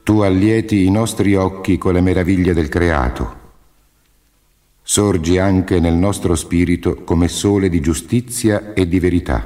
Tu allieti i nostri occhi con le meraviglie del creato. Sorgi anche nel nostro spirito come sole di giustizia e di verità.